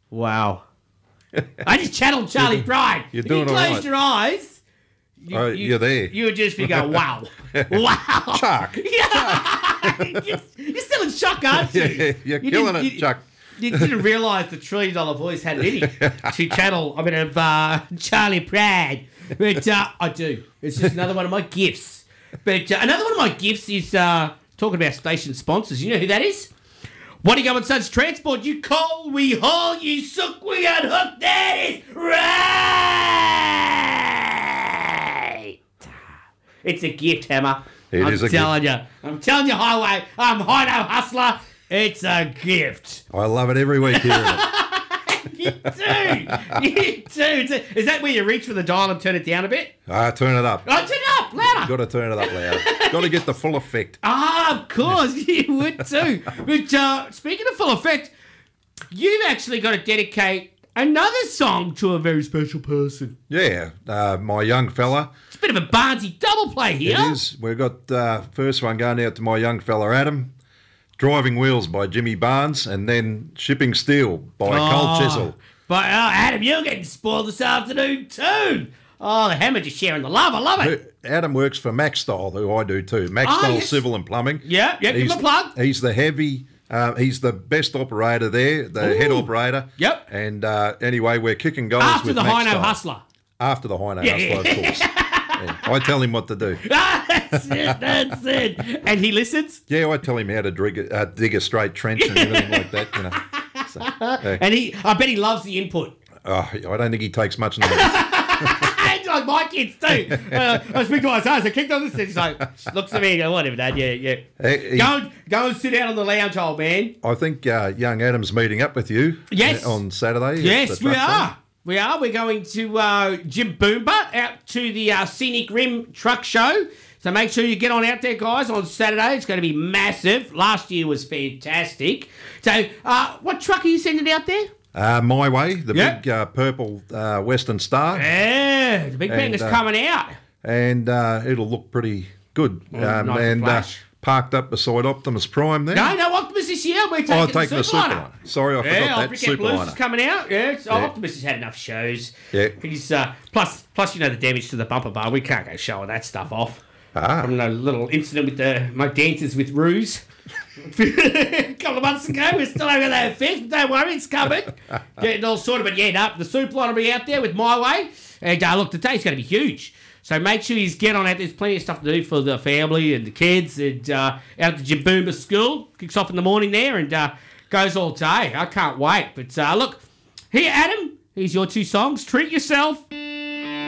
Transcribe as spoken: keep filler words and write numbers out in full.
Wow. I just channeled Charlie You're- Pride. you're If doing you all closed right. your eyes, you, Oh, you, you're there. You would just be going, wow. Wow. Chuck. Yeah. you're, you're still in shock, aren't you? Yeah, you're You killing didn't- it, you- Chuck. You didn't realise the trillion dollar voice had it in it to channel a bit of uh, Charlie Pride. But uh, I do. It's just another one of my gifts. But uh, another one of my gifts is uh, talking about station sponsors. You know who that is? Waddy Go and Sons Transport. You call, we haul, you sook, we unhook. That is right. It's a gift, Hammer. It I'm is a telling you. I'm telling you, Highway. I'm Hido Hustler. It's a gift. I love it every week hearing it. You do. You do. Is that where you reach for the dial and turn it down a bit? Ah, turn it up. Oh, turn it up, louder. Got to turn it up louder. Got to get the full effect. Ah, of course, you would too. But uh, speaking of full effect, you've actually got to dedicate another song to a very special person. Yeah, uh, my young fella. It's a bit of a Barnesy double play here. It is. We've got uh, first one going out to my young fella Adam. Driving Wheels by Jimmy Barnes, and then Shipping Steel by Cole Chisel. But uh, Adam, you're getting spoiled this afternoon too. Oh, the Hammer just sharing the love. I love it. Adam works for Maxstyle, who I do too. Maxstyle Oh, yes. Civil and Plumbing. Yeah, yeah, give he's, him a plug. He's the heavy, uh, he's the best operator there, the Ooh. head operator. Yep. And uh, anyway, we're kicking goals After with the Hino Maxstyle. Hustler. After the Hino Yeah, Hustler, yeah. of course. Yeah. I tell him what to do. That's it, that's it. And he listens? Yeah, I tell him how to dig a, uh, dig a straight trench and everything like that, you know. So, uh, And he, I bet he loves the input. oh, I don't think he takes much notice. And like my kids too. Uh, I speak to my son, so kicked on the stick. He's like, looks at me and goes, whatever, Dad, yeah, yeah. He- he- Go and, go and sit down on the lounge, old man. I think uh, young Adam's meeting up with you Yes. uh, on Saturday. at Yes, the we truck are. show. We are. We're going to uh, Jim Boomba out to the uh, Scenic Rim Truck Show. So make sure you get on out there, guys, on Saturday. It's going to be massive. Last year was fantastic. So uh, what truck are you sending out there? Uh, My Way, the Yep. big uh, purple uh, Western Star. Yeah, the big bang And, is uh, coming out. And uh, it'll look pretty good. Oh, nice and and uh, flash. parked up beside Optimus Prime there. No, no Optimus this year. We're taking Oh, the taking the Superliner. Superliner. Sorry, I Yeah, forgot Old that. Brickhead Blues is Superliner. coming out. Yeah, it's, oh, Yeah. Optimus has had enough shows. Yeah. He's uh, plus, plus you know the damage to the bumper bar. We can't go showing that stuff off. Ah. From a little incident with the my dancers with Ruse. A couple of months ago, we're still over that fence, but don't worry, it's coming. Getting all sorted, but yeah, no, the Superline will be out there with My Way. And uh, look, the day's going to be huge. So make sure you get on out. There's plenty of stuff to do for the family and the kids. And uh, out at the Jimboomba School. Kicks off in the morning there and uh, goes all day. I can't wait. But uh, look, here, Adam, here's your two songs. Treat Yourself